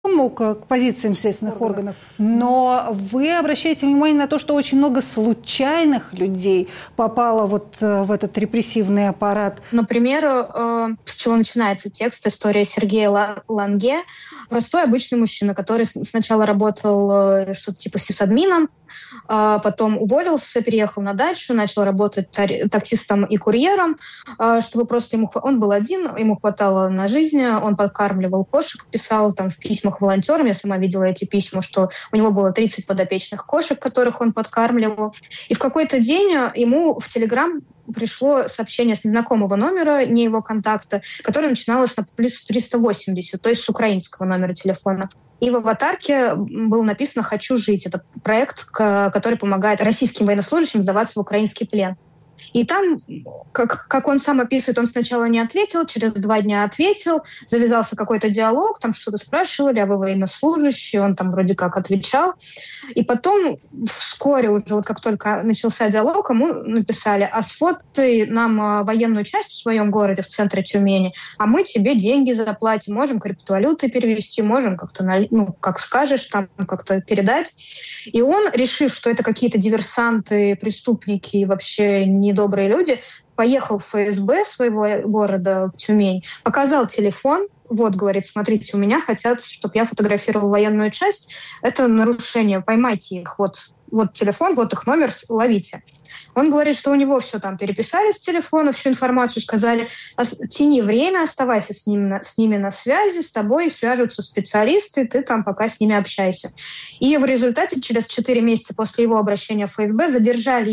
к позициям следственных органов, но вы обращаете внимание на то, что очень много случайных людей попало вот в этот репрессивный аппарат. Например, с чего начинается текст, история Сергея Ланге. Простой обычный мужчина, который сначала работал что-то типа сисадмином, потом уволился, переехал на дачу, начал работать таксистом и курьером, чтобы просто он был один, ему хватало на жизнь, он подкармливал кошек, писал там в письмах волонтерам, я сама видела эти письма, что у него было 30 подопечных кошек, которых он подкармливал. И в какой-то день ему в Телеграм пришло сообщение с незнакомого номера, не его контакта, которое начиналось на плюс 380, то есть с украинского номера телефона. И в аватарке было написано «Хочу жить». Это проект, который помогает российским военнослужащим сдаваться в украинский плен. И там, как он сам описывает, он сначала не ответил, через 2 дня ответил, завязался какой-то диалог, там что-то спрашивали, а вы военнослужащий, он там вроде как отвечал. И потом вскоре уже, вот как только начался диалог, ему написали: а сфоткай нам военную часть в своем городе, в центре Тюмени, а мы тебе деньги заплатим, можем криптовалюты перевести, можем как-то, как скажешь, там как-то передать. И он, решив, что это какие-то диверсанты, преступники и вообще недобрые люди, поехал в ФСБ своего города, в Тюмень, показал телефон. Вот, говорит, смотрите, у меня хотят, чтобы я фотографировал военную часть. Это нарушение, поймайте их. Вот телефон, вот их номер, ловите. Он говорит, что у него все там переписали с телефона, всю информацию, сказали: тяни время, оставайся с ними на связи, с тобой свяжутся специалисты, ты там пока с ними общайся. И в результате через 4 месяца после его обращения в ФСБ задержали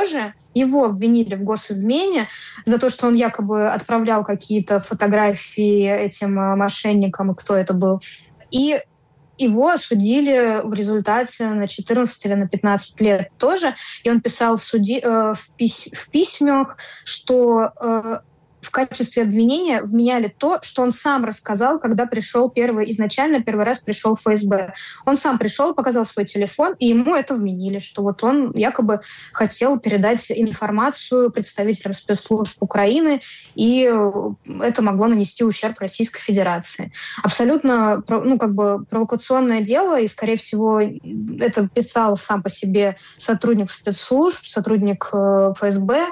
его обвинили в госизмене за то, что он якобы отправлял какие-то фотографии этим мошенникам, и кто это был. И его осудили в результате на 14 или на 15 лет тоже. И он писал в суде, в письмах, что в качестве обвинения вменяли то, что он сам рассказал, когда изначально первый раз пришел в ФСБ. Он сам пришел, показал свой телефон, и ему это вменили, что вот он якобы хотел передать информацию представителям спецслужб Украины, и это могло нанести ущерб Российской Федерации. Абсолютно провокационное дело, и, скорее всего, это писал сам по себе сотрудник спецслужб, сотрудник ФСБ,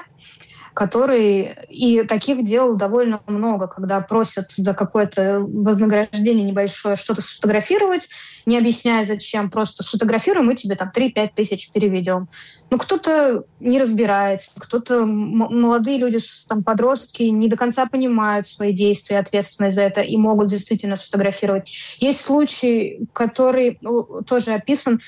и таких дел довольно много, когда просят за какое-то вознаграждение небольшое что-то сфотографировать, не объясняя зачем, просто сфотографируем, мы тебе там 3-5 тысяч переведем. Кто-то не разбирается, кто-то, молодые люди, там, подростки, не до конца понимают свои действия, ответственность за это и могут действительно сфотографировать. Есть случай, который тоже описан,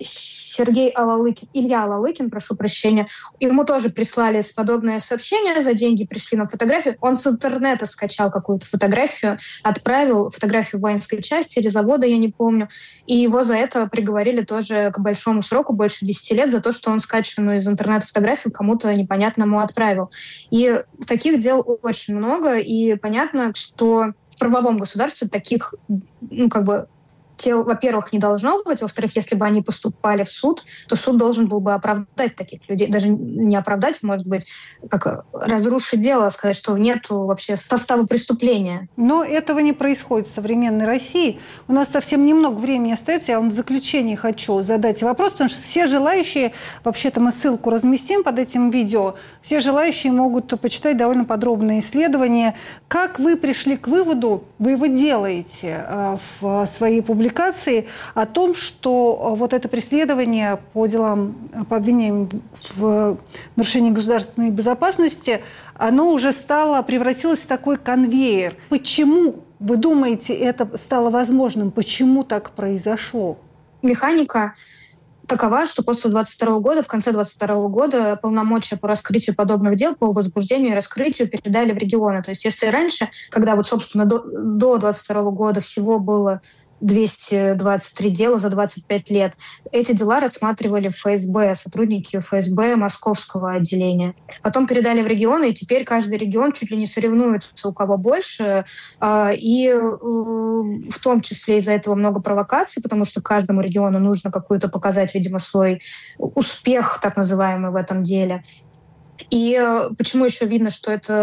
Илья Алалыкин, прошу прощения, ему тоже прислали подобное сообщение, за деньги пришли на фотографию. Он с интернета скачал какую-то фотографию, отправил фотографию воинской части или завода, я не помню, и его за это приговорили тоже к большому сроку, больше 10 лет, за то, что он скачанную из интернета фотографию кому-то непонятному отправил. И таких дел очень много, и понятно, что в правовом государстве таких, тел, во-первых, не должно быть, во-вторых, если бы они поступали в суд, то суд должен был бы оправдать таких людей. Даже не оправдать, может быть, как разрушить дело, сказать, что нет вообще состава преступления. Но этого не происходит в современной России. У нас совсем немного времени остается. Я вам в заключение хочу задать вопрос, потому что все желающие, вообще-то мы ссылку разместим под этим видео, все желающие могут почитать довольно подробное исследование. Как вы пришли к выводу, вы его делаете в своей публикации, о том, что вот это преследование по обвинениям в нарушении государственной безопасности, оно уже превратилось в такой конвейер. Почему, вы думаете, это стало возможным? Почему так произошло? Механика такова, что после 22 года, в конце 22 года полномочия по раскрытию подобных дел, по возбуждению и раскрытию передали в регионы. То есть если раньше, когда собственно, до 22 года всего было 223 дела за 25 лет. Эти дела рассматривали в ФСБ, сотрудники ФСБ Московского отделения. Потом передали в регионы, и теперь каждый регион чуть ли не соревнуется, у кого больше. И в том числе из-за этого много провокаций, потому что каждому региону нужно какую-то показать, видимо, свой успех, так называемый, в этом деле. И почему еще видно, что это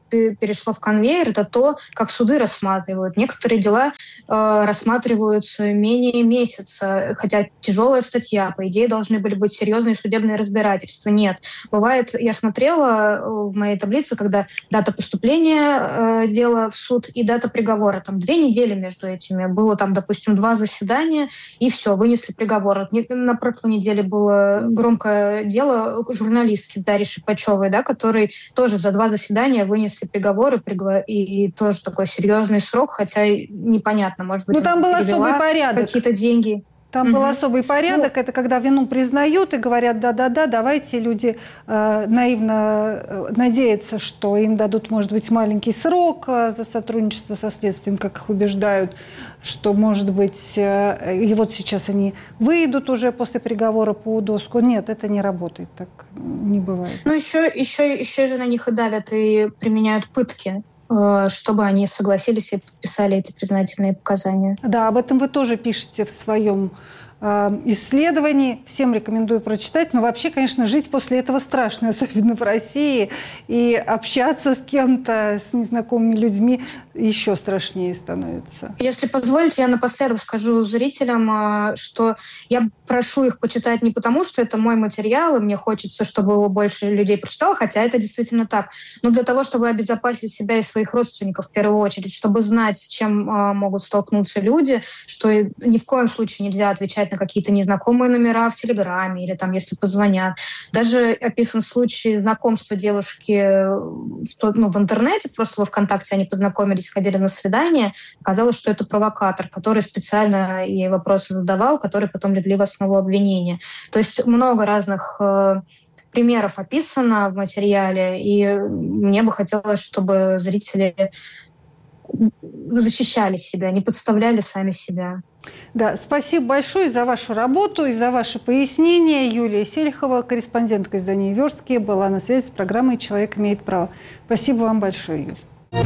перешло в конвейер, это то, как суды рассматривают. Некоторые дела рассматриваются менее месяца, хотя тяжелая статья, по идее, должны были быть серьезные судебные разбирательства. Нет. Бывает, я смотрела в моей таблице, когда дата поступления дела в суд и дата приговора. Там 2 недели между этими. Было там, допустим, 2 заседания, и все, вынесли приговор. На прошлой неделе было громкое дело журналистки Дарьи Шипачевой, да, который тоже за 2 заседания вынесли приговоры, и тоже такой серьезный срок, хотя непонятно, может быть, там был особый порядок. Какие-то деньги. Там был особый порядок, это когда вину признают и говорят, да-да-да, давайте, люди наивно надеются, что им дадут, может быть, маленький срок за сотрудничество со следствием, как их убеждают, что, может быть, и вот сейчас они выйдут уже после приговора по доску. Нет, это не работает, так не бывает. Еще же на них и давят, и применяют пытки, чтобы они согласились и подписали эти признательные показания. Да, об этом вы тоже пишете в своем исследований. Всем рекомендую прочитать. Но вообще, конечно, жить после этого страшно, особенно в России. И общаться с кем-то, с незнакомыми людьми еще страшнее становится. Если позволите, я напоследок скажу зрителям, что я прошу их почитать не потому, что это мой материал, и мне хочется, чтобы его больше людей прочитало, хотя это действительно так, но для того, чтобы обезопасить себя и своих родственников в первую очередь, чтобы знать, с чем могут столкнуться люди, что ни в коем случае нельзя отвечать на какие-то незнакомые номера в Телеграме или там, если позвонят. Даже описан случай знакомства девушки в интернете, просто во ВКонтакте они познакомились, ходили на свидание. Оказалось, что это провокатор, который специально ей вопросы задавал, которые потом легли в основу обвинения. То есть много разных примеров описано в материале, и мне бы хотелось, чтобы зрители защищали себя, не подставляли сами себя. Да, спасибо большое за вашу работу и за ваши пояснения. Юлия Селихова, корреспондентка издания «Верстки», была на связи с программой «Человек имеет право». Спасибо вам большое, Юль.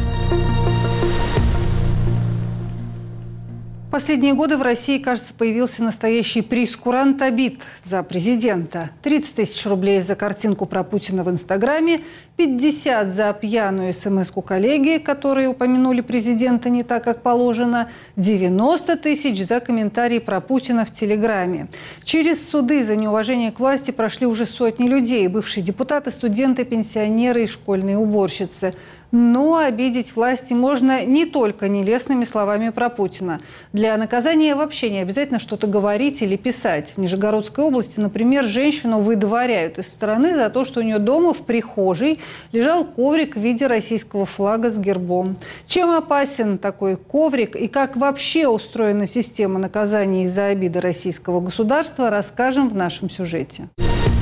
В последние годы в России, кажется, появился настоящий прейскурант обид за президента. 30 тысяч рублей за картинку про Путина в Инстаграме, 50 за пьяную смс-ку коллеги, которые упомянули президента не так, как положено, 90 тысяч за комментарии про Путина в Телеграме. Через суды за неуважение к власти прошли уже сотни людей, бывшие депутаты, студенты, пенсионеры и школьные уборщицы. Но обидеть власти можно не только нелестными словами про Путина. Для наказания вообще не обязательно что-то говорить или писать. В Нижегородской области, например, женщину выдворяют из страны за то, что у нее дома в прихожей лежал коврик в виде российского флага с гербом. Чем опасен такой коврик и как вообще устроена система наказаний из-за обиды российского государства, расскажем в нашем сюжете.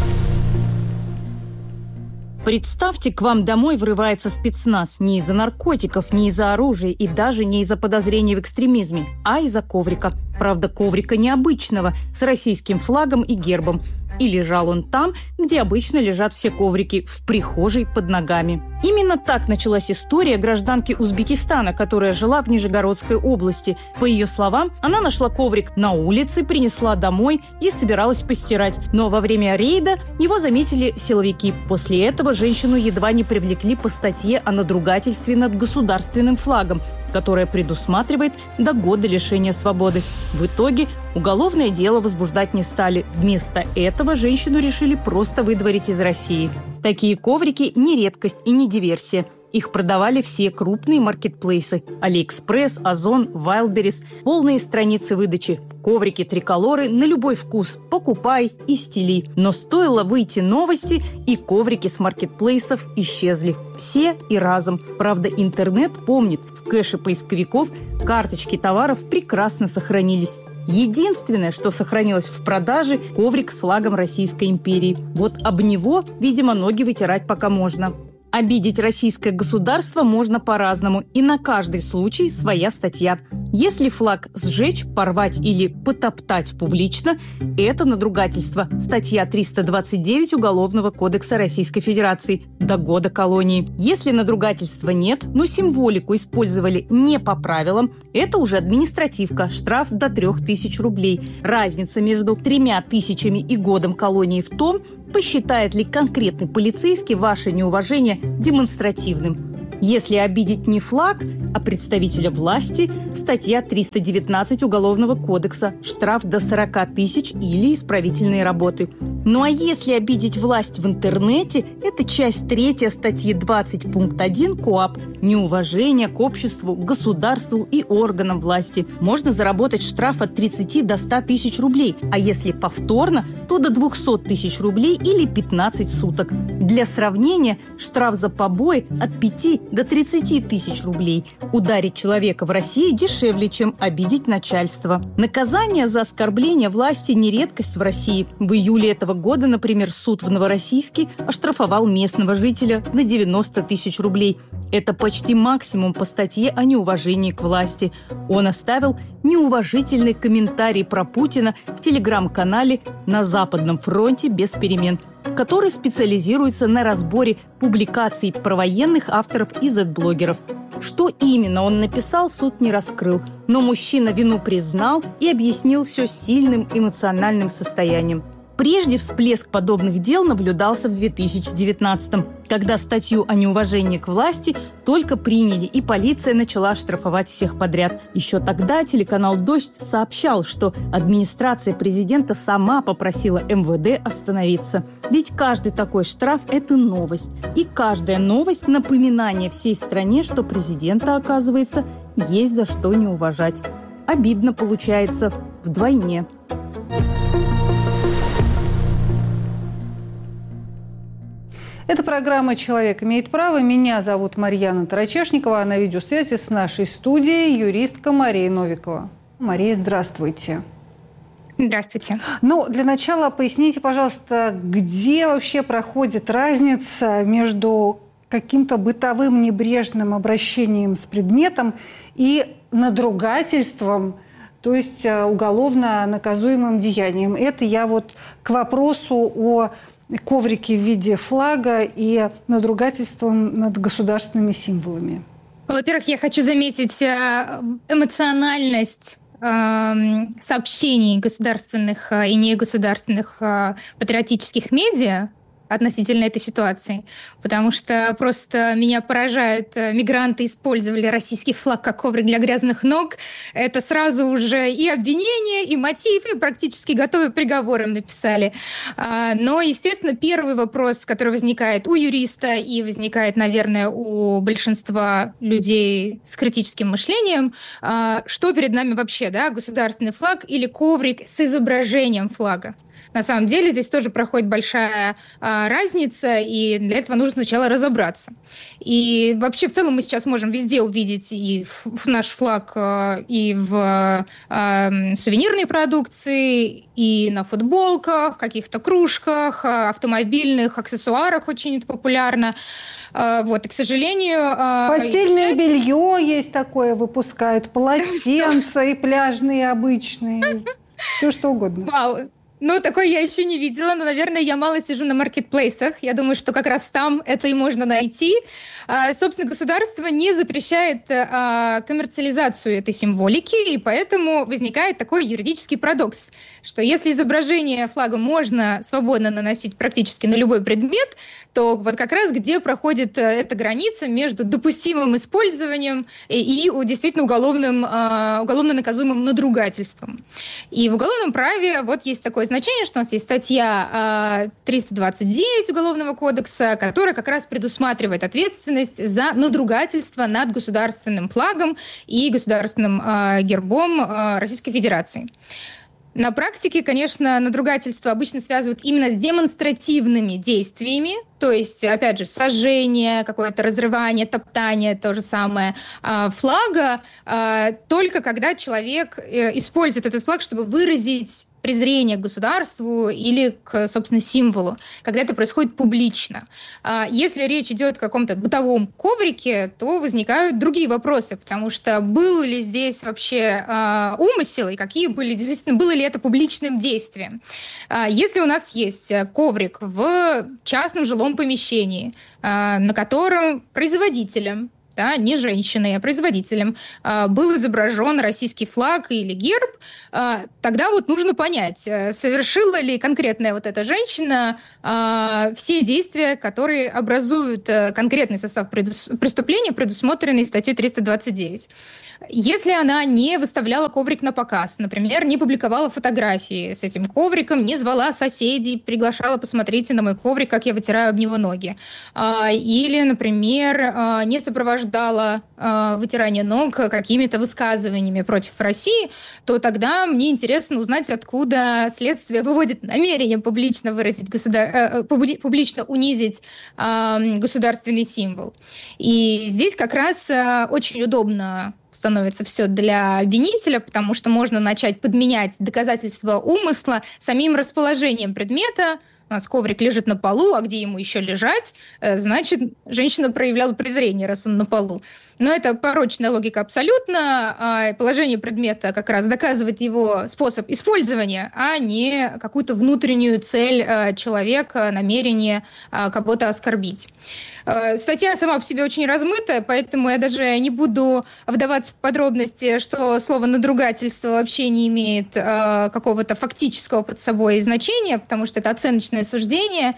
Представьте, к вам домой врывается спецназ не из-за наркотиков, не из-за оружия и даже не из-за подозрений в экстремизме, а из-за коврика. Правда, коврика необычного, с российским флагом и гербом. И лежал он там, где обычно лежат все коврики, в прихожей под ногами. Именно так началась история гражданки Узбекистана, которая жила в Нижегородской области. По ее словам, она нашла коврик на улице, принесла домой и собиралась постирать. Но во время рейда его заметили силовики. После этого женщину едва не привлекли по статье о надругательстве над государственным флагом, которая предусматривает до года лишения свободы. В итоге уголовное дело возбуждать не стали. Вместо этого женщину решили просто выдворить из России. Такие коврики не редкость и не диверсия. Их продавали все крупные маркетплейсы – Алиэкспресс, Озон, Вайлдберрис, полные страницы выдачи. Коврики, триколоры на любой вкус. Покупай и стили. Но стоило выйти новости, и коврики с маркетплейсов исчезли. Все и разом. Правда, интернет помнит, в кэше поисковиков карточки товаров прекрасно сохранились. Единственное, что сохранилось в продаже – коврик с флагом Российской империи. Вот об него, видимо, ноги вытирать пока можно. Обидеть российское государство можно по-разному, и на каждый случай своя статья. Если флаг сжечь, порвать или потоптать публично – это надругательство. Статья 329 Уголовного кодекса Российской Федерации – до года колонии. Если надругательства нет, но символику использовали не по правилам – это уже административка, штраф до 3000 рублей. Разница между 3000 и годом колонии в том, посчитает ли конкретный полицейский ваше неуважение демонстративным. Если обидеть не флаг, а представителя власти, статья 319 Уголовного кодекса, штраф до 40 тысяч или исправительные работы. Ну а если обидеть власть в интернете, это часть 3 статьи 20 пункт 1 КоАП «Неуважение к обществу, государству и органам власти». Можно заработать штраф от 30 до 100 тысяч рублей, а если повторно, то до 200 тысяч рублей или 15 суток. Для сравнения, штраф за побои от 5 до 30 тысяч рублей. Ударить человека в России дешевле, чем обидеть начальство. Наказание за оскорбление власти не редкость в России. В июле этого года, например, суд в Новороссийске оштрафовал местного жителя на 90 тысяч рублей. Это почти максимум по статье о неуважении к власти. Он оставил неуважительный комментарий про Путина в телеграм-канале «На Западном фронте без перемен», который специализируется на разборе публикаций про военных авторов и зет-блогеров. Что именно он написал, суд не раскрыл, но мужчина вину признал и объяснил все сильным эмоциональным состоянием. Прежде всплеск подобных дел наблюдался в 2019-м, когда статью о неуважении к власти только приняли, и полиция начала штрафовать всех подряд. Еще тогда телеканал «Дождь» сообщал, что администрация президента сама попросила МВД остановиться. Ведь каждый такой штраф – это новость. И каждая новость – напоминание всей стране, что президента, оказывается, есть за что не уважать. Обидно получается вдвойне. Это программа «Человек имеет право». Меня зовут Марьяна Тарачешникова, а на видеосвязи с нашей студией юристка Мария Новикова. Мария, здравствуйте. Здравствуйте. Для начала поясните, пожалуйста, где вообще проходит разница между каким-то бытовым небрежным обращением с предметом и надругательством, то есть уголовно наказуемым деянием. Это я к вопросу о коврики в виде флага и надругательством над государственными символами. Во-первых, я хочу заметить эмоциональность сообщений государственных и негосударственных патриотических медиа относительно этой ситуации, потому что просто меня поражает, мигранты использовали российский флаг как коврик для грязных ног. Это сразу уже и обвинение, и мотив, и практически готовый приговор им написали. Но, естественно, первый вопрос, который возникает у юриста и возникает, наверное, у большинства людей с критическим мышлением, что перед нами вообще, государственный флаг или коврик с изображением флага? На самом деле здесь тоже проходит большая разница, и для этого нужно сначала разобраться. И вообще в целом мы сейчас можем везде увидеть и наш флаг и в сувенирной продукции, и на футболках, каких-то кружках, автомобильных аксессуарах очень это популярно. И, к сожалению... Постельное белье есть такое, выпускают, полотенца и пляжные обычные, все что угодно. Вау! Такое я еще не видела, но, наверное, я мало сижу на маркетплейсах. Я думаю, что как раз там это и можно найти. Собственно, государство не запрещает коммерциализацию этой символики, и поэтому возникает такой юридический парадокс, что если изображение флага можно свободно наносить практически на любой предмет, то как раз где проходит эта граница между допустимым использованием и действительно уголовно наказуемым надругательством. И в уголовном праве есть такое значение, что у нас есть статья 329 Уголовного кодекса, которая как раз предусматривает ответственность за надругательство над государственным флагом и государственным гербом Российской Федерации. На практике, конечно, надругательство обычно связывают именно с демонстративными действиями, то есть, опять же, сожжение, какое-то разрывание, топтание, то же самое флага, только когда человек использует этот флаг, чтобы выразить презрение к государству или к, собственно, символу, когда это происходит публично. Если речь идет о каком-то бытовом коврике, то возникают другие вопросы, потому что был ли здесь вообще умысел, и действительно, было ли это публичным действием. Если у нас есть коврик в частном жилом помещении, на котором производителем да, не женщиной, а производителем, был изображен российский флаг или герб, тогда вот нужно понять, совершила ли конкретная вот эта женщина все действия, которые образуют конкретный состав преступления, предусмотренный статьей 329. Если она не выставляла коврик на показ, например, не публиковала фотографии с этим ковриком, не звала соседей, приглашала: посмотрите на мой коврик, как я вытираю об него ноги. Или, например, не сопровождала вытирание ног какими-то высказываниями против России, то тогда мне интересно узнать, откуда следствие выводит намерение публично выразить публично унизить государственный символ. И здесь как раз очень удобно становится все для обвинителя, потому что можно начать подменять доказательства умысла самим расположением предмета. У нас коврик лежит на полу, а где ему еще лежать? Значит, женщина проявляла презрение, раз он на полу. Но это порочная логика абсолютно. Положение предмета как раз доказывает его способ использования, а не какую-то внутреннюю цель человека, намерение кого-то оскорбить. Статья сама по себе очень размытая, поэтому я даже не буду вдаваться в подробности, что слово «надругательство» вообще не имеет какого-то фактического под собой значения, потому что это оценочное суждение,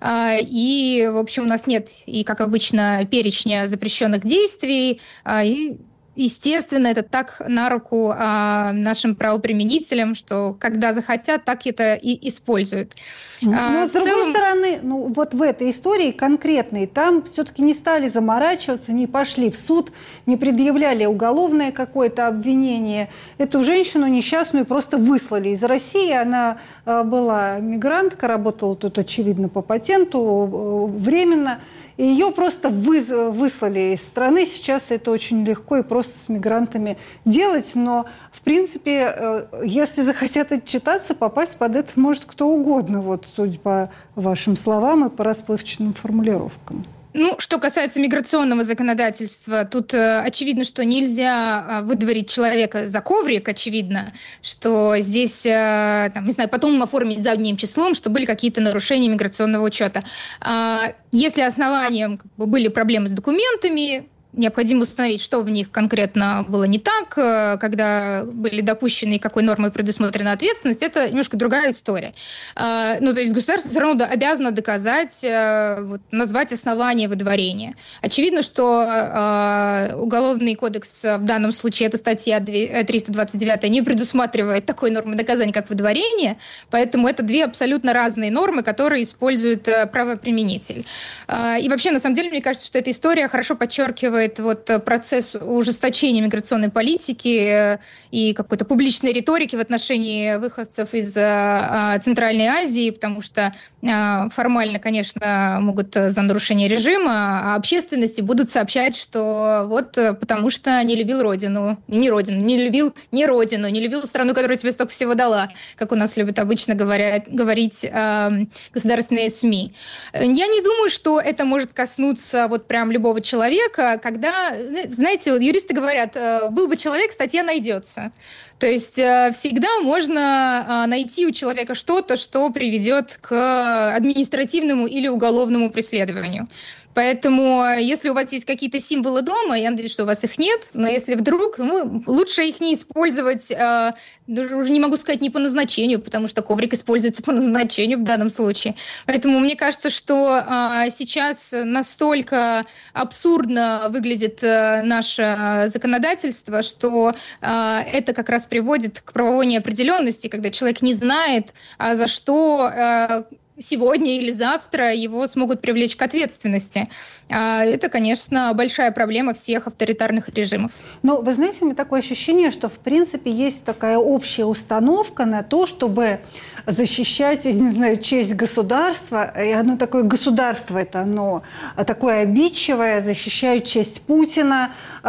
и, в общем, у нас нет, и, как обычно, перечня запрещенных действий, и, естественно, это так на руку нашим правоприменителям, что когда захотят, так это и используют. Но, с другой стороны, вот в этой истории конкретной, там все-таки не стали заморачиваться, не пошли в суд, не предъявляли уголовное какое-то обвинение. Эту женщину несчастную просто выслали из России. Она была мигрантка, работала тут, очевидно, по патенту, временно. И ее просто выслали из страны. Сейчас это очень легко и просто с мигрантами делать. Но, в принципе, если захотят отчитаться, попасть под это может кто угодно, вот, судя по вашим словам и по расплывчатым формулировкам. Что касается миграционного законодательства, тут очевидно, что нельзя выдворить человека за коврик, очевидно, что здесь, не знаю, потом оформить задним числом, что были какие-то нарушения миграционного учета. Если основанием были проблемы с документами, необходимо установить, что в них конкретно было не так, когда были допущены и какой нормой предусмотрена ответственность, это немножко другая история. То есть государство все равно обязано доказать, назвать основание выдворения. Очевидно, что Уголовный кодекс в данном случае, эта статья 329, не предусматривает такой нормы наказания, как выдворение, поэтому это две абсолютно разные нормы, которые использует правоприменитель. И вообще, на самом деле, мне кажется, что эта история хорошо подчеркивает процесс ужесточения миграционной политики и какой-то публичной риторики в отношении выходцев из Центральной Азии, потому что формально, конечно, могут за нарушение режима, а общественности будут сообщать, что потому что не любил родину, не любил страну, которая тебе столько всего дала, как у нас любят обычно говорить государственные СМИ. Я не думаю, что это может коснуться прям любого человека, когда, знаете, юристы говорят, был бы человек, статья найдется. То есть всегда можно найти у человека что-то, что приведет к административному или уголовному преследованию. Поэтому, если у вас есть какие-то символы дома, я надеюсь, что у вас их нет, но если вдруг, лучше их не использовать, уже не могу сказать не по назначению, потому что коврик используется по назначению в данном случае. Поэтому мне кажется, что сейчас настолько абсурдно выглядит наше законодательство, что это как раз приводит к правовой неопределенности, когда человек не знает, за что сегодня или завтра его смогут привлечь к ответственности. Это, конечно, большая проблема всех авторитарных режимов. Но вы знаете, у меня такое ощущение, что, в принципе, есть такая общая установка на то, чтобы защищать, я не знаю, честь государства. И оно такое государство, это оно такое обидчивое, защищает честь Путина,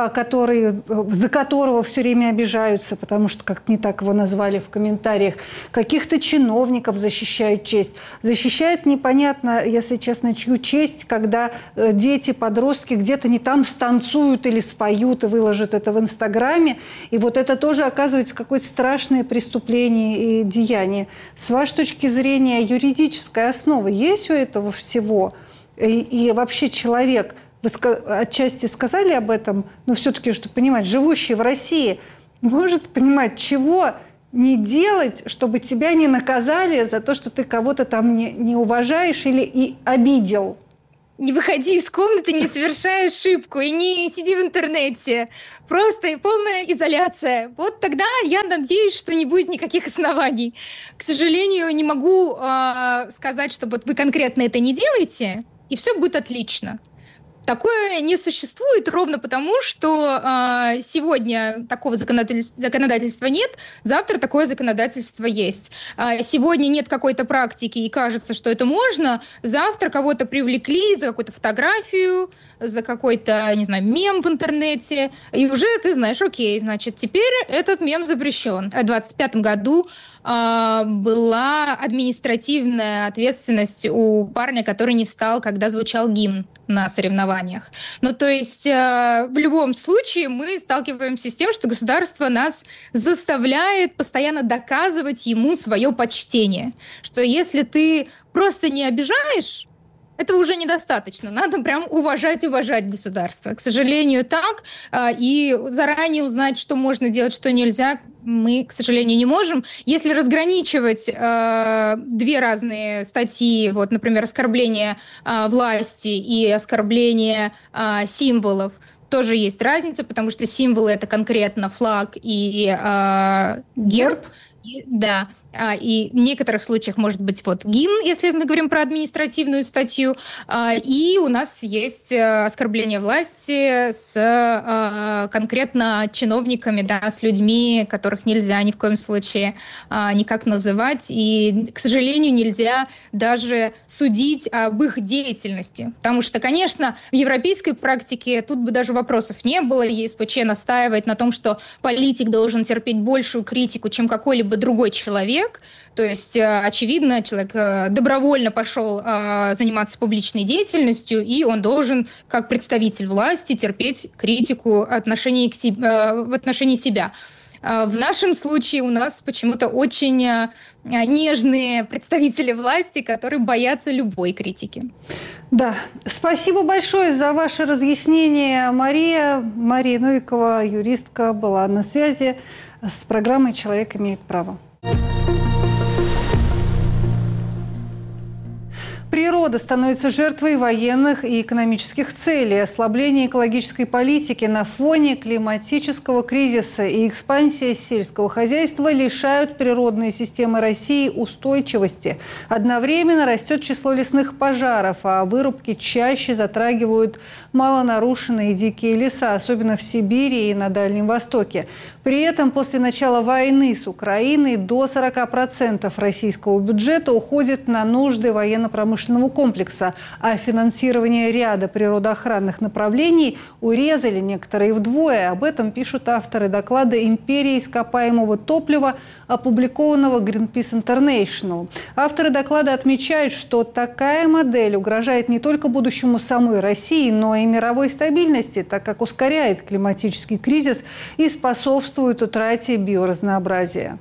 за которого все время обижаются, потому что как-то не так его назвали в комментариях. Каких-то чиновников защищают честь. Защищают непонятно, если честно, чью честь, когда дети, подростки где-то не там станцуют или споют и выложат это в Инстаграме. И это тоже оказывается какое-то страшное преступление и деяние. С вашей точки зрения, юридическая основа есть у этого всего? И вообще человек вы отчасти сказали об этом, но все-таки, чтобы понимать, живущий в России может понимать, чего не делать, чтобы тебя не наказали за то, что ты кого-то там не уважаешь или и обидел. Не выходи из комнаты, не совершай ошибку и не сиди в интернете. Просто полная изоляция. Вот тогда я надеюсь, что не будет никаких оснований. К сожалению, не могу сказать, что вот вы конкретно это не делаете, и все будет отлично. Такое не существует ровно потому, что сегодня такого законодательства нет, завтра такое законодательство есть. Сегодня нет какой-то практики и кажется, что это можно, завтра кого-то привлекли за какую-то фотографию, за какой-то, не знаю, мем в интернете, и уже ты знаешь, окей, значит, теперь этот мем запрещен. В 2025 году была административная ответственность у парня, который не встал, когда звучал гимн на соревнованиях. Ну, то есть в любом случае мы сталкиваемся с тем, что государство нас заставляет постоянно доказывать ему свое почтение. Что если ты просто не обижаешь, этого уже недостаточно. Надо прям уважать государство. К сожалению, так. И заранее узнать, что можно делать, что нельзя, мы, к сожалению, не можем. Если разграничивать две разные статьи, вот, например, оскорбление власти и оскорбление символов, тоже есть разница, потому что символы — это конкретно флаг и герб. Да. И в некоторых случаях может быть вот гимн, если мы говорим про административную статью. И у нас есть оскорбление власти с конкретно чиновниками, да, с людьми, которых нельзя ни в коем случае никак называть. И, к сожалению, нельзя даже судить об их деятельности. Потому что, конечно, в европейской практике тут бы даже вопросов не было. ЕСПЧ настаивает на том, что политик должен терпеть большую критику, чем какой-либо другой человек. То есть, очевидно, человек добровольно пошел заниматься публичной деятельностью, и он должен, как представитель власти, терпеть критику в отношении себя. В нашем случае у нас почему-то очень нежные представители власти, которые боятся любой критики. Да, спасибо большое за ваши разъяснения, Мария. Мария Новикова, юристка, была на связи с программой «Человек имеет право». Природа становится жертвой военных и экономических целей. Ослабление экологической политики на фоне климатического кризиса и экспансия сельского хозяйства лишают природные системы России устойчивости. Одновременно растет число лесных пожаров, а вырубки чаще затрагивают малонарушенные дикие леса, особенно в Сибири и на Дальнем Востоке. При этом после начала войны с Украиной до 40% российского бюджета уходит на нужды военно-промышленного комплекса, а финансирование ряда природоохранных направлений урезали некоторые вдвое. Об этом пишут авторы доклада «Империя ископаемого топлива», опубликованного Greenpeace International. Авторы доклада отмечают, что такая модель угрожает не только будущему самой России, но и мировой стабильности, так как ускоряет климатический кризис и способствует утрате биоразнообразия.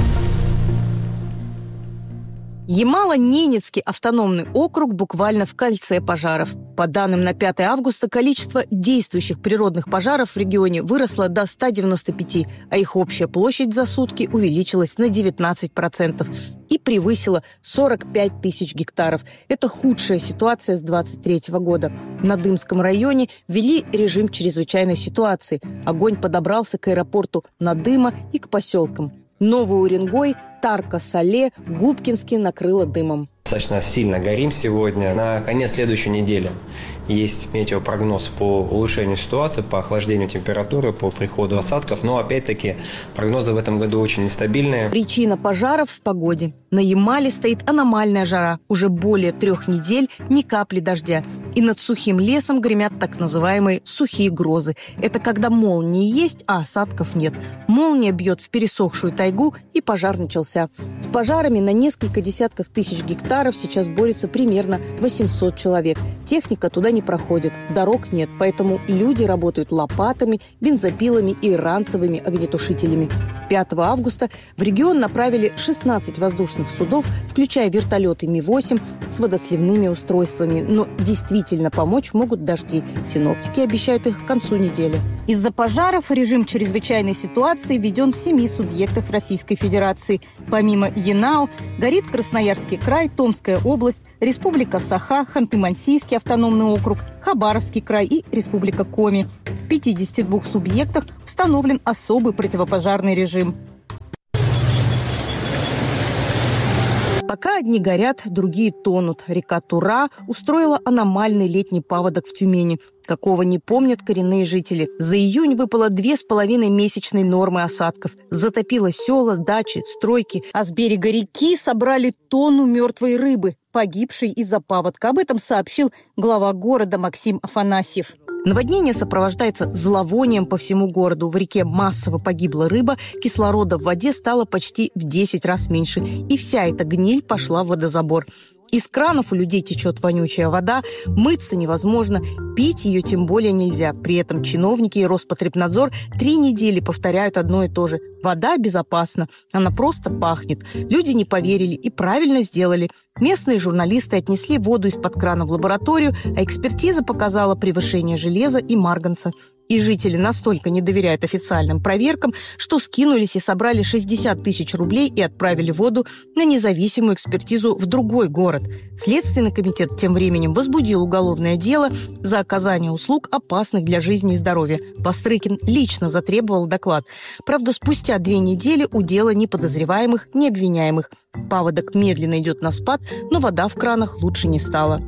Ямало-Ненецкий автономный округ буквально в кольце пожаров. По данным на 5 августа, количество действующих природных пожаров в регионе выросло до 195, а их общая площадь за сутки увеличилась на 19% и превысила 45 тысяч гектаров. Это худшая ситуация с 2023 года. На Надымском районе ввели режим чрезвычайной ситуации. Огонь подобрался к аэропорту Надыма и к поселкам. Новый Уренгой, Тарко-Сале, Губкинский накрыло дымом. Достаточно сильно горим сегодня. На конец следующей недели есть метеопрогноз по улучшению ситуации, по охлаждению температуры, по приходу осадков. Но, опять-таки, прогнозы в этом году очень нестабильные. Причина пожаров в погоде. На Ямале стоит аномальная жара. Уже более 3 недель ни капли дождя. И над сухим лесом гремят так называемые сухие грозы. Это когда молнии есть, а осадков нет. Молния бьет в пересохшую тайгу, и пожар начался. С пожарами на несколько десятков тысяч гектаров сейчас борется примерно 800 человек. Техника туда не проходит, дорог нет, поэтому люди работают лопатами, бензопилами и ранцевыми огнетушителями. 5 августа в регион направили 16 воздушных судов, включая вертолеты Ми-8 с водосливными устройствами. Но действительно действительно помочь могут дожди. Синоптики обещают их к концу недели. Из-за пожаров режим чрезвычайной ситуации введен в 7 субъектах Российской Федерации. Помимо Янао горит Красноярский край, Томская область, Республика Саха, Ханты-Мансийский автономный округ, Хабаровский край и Республика Коми. В 52 субъектах установлен особый противопожарный режим. Пока одни горят, другие тонут. Река Тура устроила аномальный летний паводок в Тюмени, какого не помнят коренные жители. За июнь выпало 2,5 месячной нормы осадков. Затопило села, дачи, стройки. А с берега реки собрали тонну мертвой рыбы, погибшей из-за паводка. Об этом сообщил глава города Максим Афанасьев. Наводнение сопровождается зловонием по всему городу. В реке массово погибла рыба, кислорода в воде стало почти в 10 раз меньше. И вся эта гниль пошла в водозабор. Из кранов у людей течет вонючая вода, мыться невозможно, пить ее тем более нельзя. При этом чиновники и Роспотребнадзор 3 недели повторяют одно и то же. Вода безопасна, она просто пахнет. Люди не поверили и правильно сделали. Местные журналисты отнесли воду из-под крана в лабораторию, а экспертиза показала превышение железа и марганца. И жители настолько не доверяют официальным проверкам, что скинулись и собрали 60 тысяч рублей и отправили воду на независимую экспертизу в другой город. Следственный комитет тем временем возбудил уголовное дело за оказание услуг, опасных для жизни и здоровья. Бастрыкин лично затребовал доклад. Правда, спустя 2 недели у дела ни подозреваемых, ни обвиняемых. Паводок медленно идет на спад, но вода в кранах лучше не стала.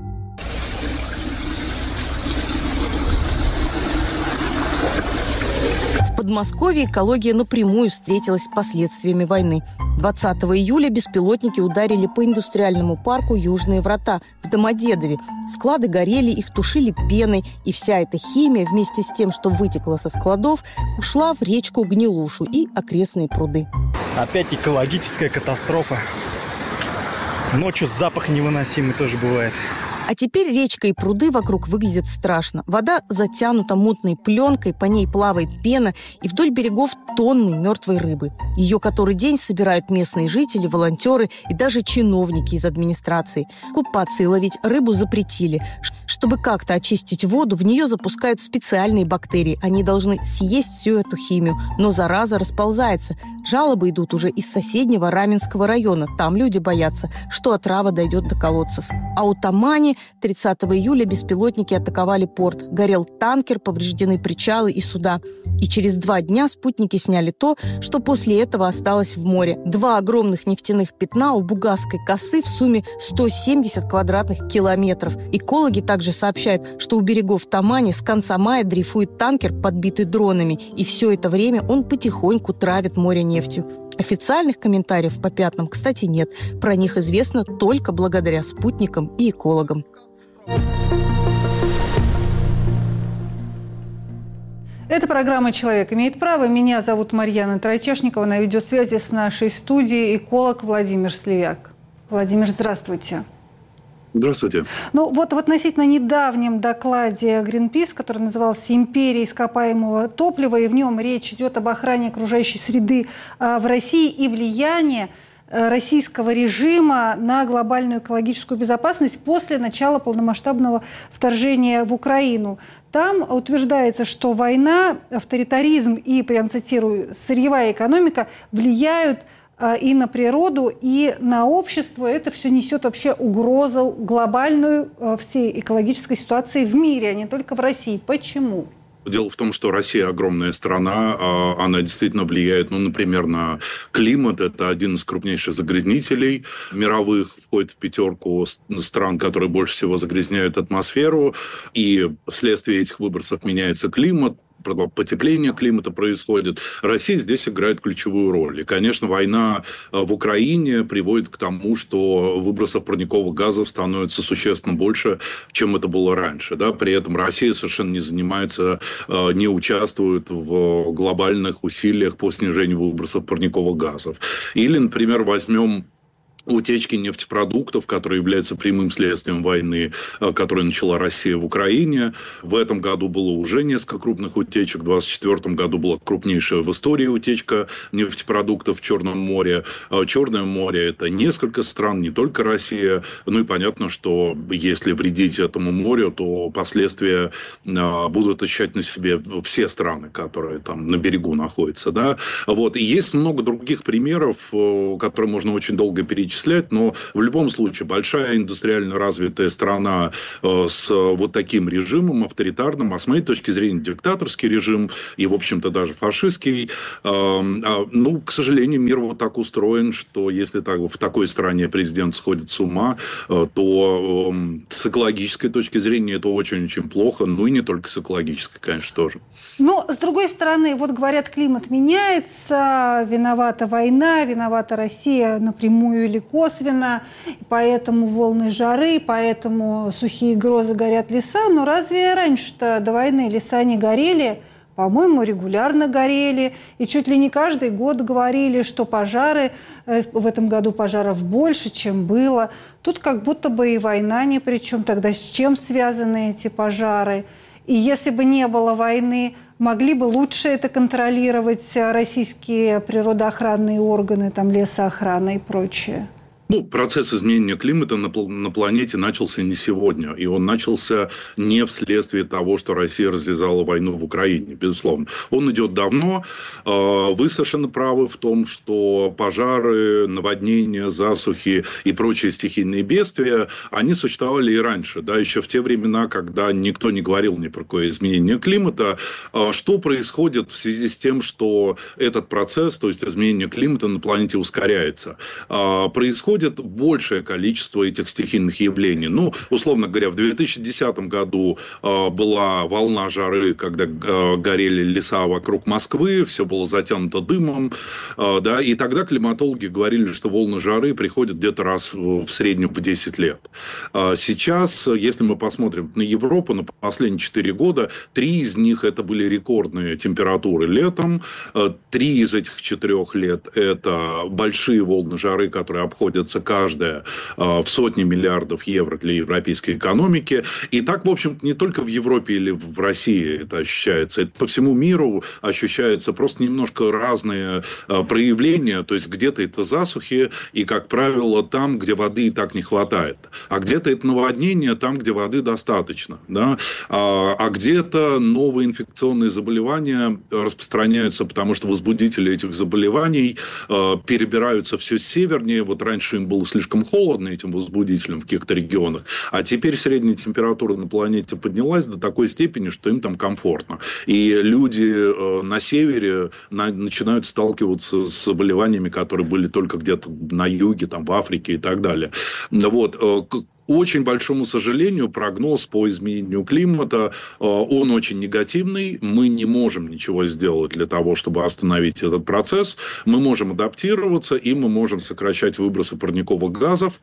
В Подмосковье экология напрямую встретилась с последствиями войны. 20 июля беспилотники ударили по индустриальному парку «Южные врата» в Домодедове. Склады горели, их тушили пеной, и вся эта химия вместе с тем, что вытекло со складов, ушла в речку Гнилушу и окрестные пруды. Опять экологическая катастрофа. Ночью запах невыносимый тоже бывает. А теперь речка и пруды вокруг выглядят страшно. Вода затянута мутной пленкой, по ней плавает пена, и вдоль берегов тонны мертвой рыбы. Ее который день собирают местные жители, волонтеры и даже чиновники из администрации. Купаться и ловить рыбу запретили. Чтобы как-то очистить воду, в нее запускают специальные бактерии. Они должны съесть всю эту химию, но зараза расползается. Жалобы идут уже из соседнего Раменского района. Там люди боятся, что отрава дойдет до колодцев. А у Тамани 30 июля беспилотники атаковали порт. Горел танкер, повреждены причалы и суда. И через 2 дня спутники сняли то, что после этого осталось в море. 2 огромных нефтяных пятна у Бугасской косы в сумме 170 квадратных километров. Экологи также сообщают, что у берегов Тамани с конца мая дрейфует танкер, подбитый дронами, и все это время он потихоньку травит море нефтью. Официальных комментариев по пятнам, кстати, нет. Про них известно только благодаря спутникам и экологам. Это программа «Человек имеет право». Меня зовут Марьяна Тройчешникова. На видеосвязи с нашей студией эколог Владимир Сливяк. Владимир, здравствуйте. Здравствуйте. Ну вот в относительно недавнем докладе Greenpeace, который назывался «Империя ископаемого топлива», и в нем речь идет об охране окружающей среды в России и влиянии российского режима на глобальную экологическую безопасность после начала полномасштабного вторжения в Украину. Там утверждается, что война, авторитаризм и, прям цитирую, сырьевая экономика влияют и на природу, и на общество. Это все несет вообще угрозу глобальную всей экологической ситуации в мире, а не только в России. Почему? Дело в том, что Россия огромная страна, она действительно влияет, например, на климат. Это один из крупнейших загрязнителей мировых, входит в 5 стран, которые больше всего загрязняют атмосферу. И вследствие этих выбросов меняется климат, потепление климата происходит. Россия здесь играет ключевую роль. И, конечно, война в Украине приводит к тому, что выбросов парниковых газов становится существенно больше, чем это было раньше. Да? При этом Россия совершенно не занимается, не участвует в глобальных усилиях по снижению выбросов парниковых газов. Или, например, возьмем утечки нефтепродуктов, которые являются прямым следствием войны, которую начала Россия в Украине. В этом году было уже несколько крупных утечек. В 2024 году была крупнейшая в истории утечка нефтепродуктов в Черном море. Черное море – это несколько стран, не только Россия. Ну и понятно, что если вредить этому морю, то последствия будут ощущать на себе все страны, которые там на берегу находятся. Да? Вот. И есть много других примеров, которые можно очень долго перечислять, но в любом случае большая индустриально развитая страна с вот таким режимом авторитарным, а с моей точки зрения диктаторский режим и, в общем-то, даже фашистский. Ну, к сожалению, мир вот так устроен, что если в такой стране президент сходит с ума, то с экологической точки зрения это очень-очень плохо, ну и не только с экологической, конечно, тоже. Но, с другой стороны, вот говорят, климат меняется, виновата война, виновата Россия напрямую или косвенно, поэтому волны жары, поэтому сухие грозы, горят леса. Но разве раньше-то до войны леса не горели? По-моему, регулярно горели. И чуть ли не каждый год говорили, что пожары, в этом году пожаров больше, чем было. Тут как будто бы и война ни при чем. Тогда с чем связаны эти пожары? И если бы не было войны, могли бы лучше это контролировать российские природоохранные органы, там, лесоохрана и прочее? Ну, процесс изменения климата на планете начался не сегодня. И он начался не вследствие того, что Россия развязала войну в Украине, безусловно. Он идет давно. Вы совершенно правы в том, что пожары, наводнения, засухи и прочие стихийные бедствия, они существовали и раньше. Да, еще в те времена, когда никто не говорил ни про какое изменение климата. Что происходит в связи с тем, что этот процесс, то есть изменение климата на планете ускоряется? Происходит большее количество этих стихийных явлений. Ну, условно говоря, в 2010 году была волна жары, когда горели леса вокруг Москвы, все было затянуто дымом, да, и тогда климатологи говорили, что волны жары приходят где-то раз в среднем в 10 лет. Сейчас, если мы посмотрим на Европу, на последние 4 года, 3 из них это были рекордные температуры летом, 3 из этих 4 лет это большие волны жары, которые обходятся каждая в сотни миллиардов евро для европейской экономики. И так, в общем-то, не только в Европе или в России это ощущается. Это по всему миру ощущаются просто немножко разные проявления. То есть, где-то это засухи, и, как правило, там, где воды и так не хватает. А где-то это наводнение, там, где воды достаточно. Да? А где-то новые инфекционные заболевания распространяются, потому что возбудители этих заболеваний перебираются все севернее. Вот раньше им было слишком холодно, этим возбудителям в каких-то регионах, а теперь средняя температура на планете поднялась до такой степени, что им там комфортно. И люди на севере начинают сталкиваться с заболеваниями, которые были только где-то на юге, там, в Африке и так далее. Вот. К очень большому сожалению, прогноз по изменению климата, он очень негативный. Мы не можем ничего сделать для того, чтобы остановить этот процесс. Мы можем адаптироваться, и мы можем сокращать выбросы парниковых газов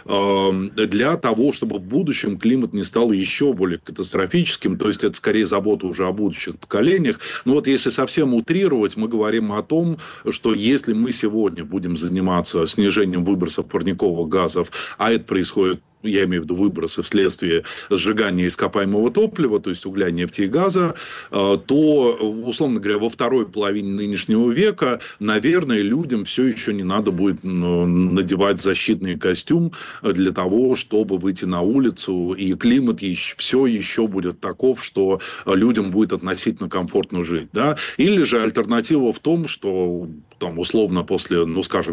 для того, чтобы в будущем климат не стал еще более катастрофическим. То есть, это скорее забота уже о будущих поколениях. Но вот если совсем утрировать, мы говорим о том, что если мы сегодня будем заниматься снижением выбросов парниковых газов, а это происходит, я имею в виду выбросы вследствие сжигания ископаемого топлива, то есть угля, нефти и газа, то, условно говоря, во второй половине нынешнего века, наверное, людям все еще не надо будет надевать защитный костюм для того, чтобы выйти на улицу, и климат все еще будет таков, что людям будет относительно комфортно жить. Да? Или же альтернатива в том, что там, условно, после, ну, скажем,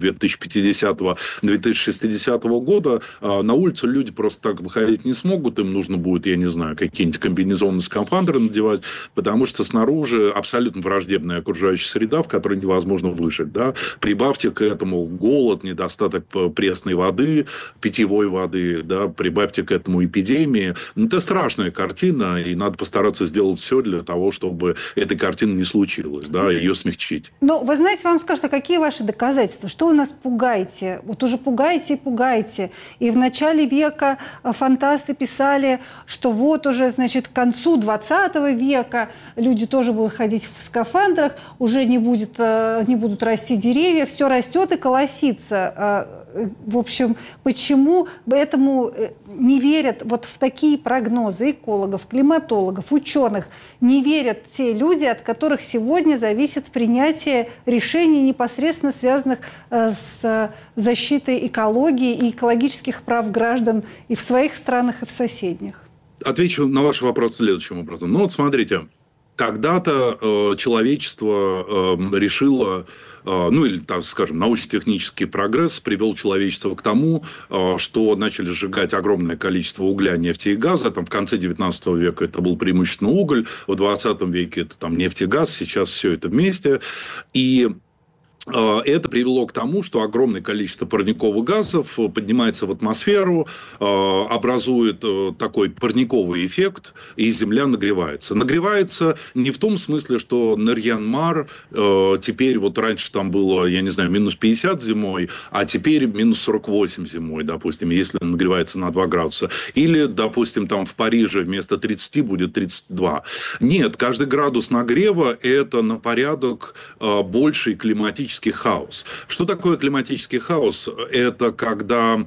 2050-2060 года на улицу люди просто так выходить не смогут, им нужно будет, я не знаю, какие-нибудь комбинезоны, скафандры надевать, потому что снаружи абсолютно враждебная окружающая среда, в которой невозможно выжить. Да? Прибавьте к этому голод, недостаток пресной воды, питьевой воды, да? Прибавьте к этому эпидемии. Это страшная картина, и надо постараться сделать все для того, чтобы этой картины не случилось, да? Ее смягчить. Ну, вы знаете, знаете, вам скажут, а какие ваши доказательства? Что вы нас пугаете? Вот уже пугаете и пугаете. И в начале века фантасты писали, что вот уже, значит, к концу 20 века люди тоже будут ходить в скафандрах, уже не будут расти деревья, все растет и колосится. В общем, почему этому не верят вот в такие прогнозы экологов, климатологов, ученых? Не верят те люди, от которых сегодня зависит принятие решений, непосредственно связанных с защитой экологии и экологических прав граждан и в своих странах, и в соседних? Отвечу на ваш вопрос следующим образом. Ну вот смотрите, когда-то человечество решило, ну или, так скажем, научно-технический прогресс привел человечество к тому, что начали сжигать огромное количество угля, нефти и газа. Там, в конце 19 века это был преимущественно уголь, в 20 веке это там, нефть и газ, сейчас все это вместе. И это привело к тому, что огромное количество парниковых газов поднимается в атмосферу, образует такой парниковый эффект, и Земля нагревается. Нагревается не в том смысле, что Нарьян-Мар теперь, вот раньше там было, я не знаю, минус 50 зимой, а теперь минус 48 зимой, допустим, если нагревается на 2 градуса. Или, допустим, там в Париже вместо 30 будет 32. Нет, каждый градус нагрева – это на порядок больший климатический хаос. Что такое климатический хаос? Это когда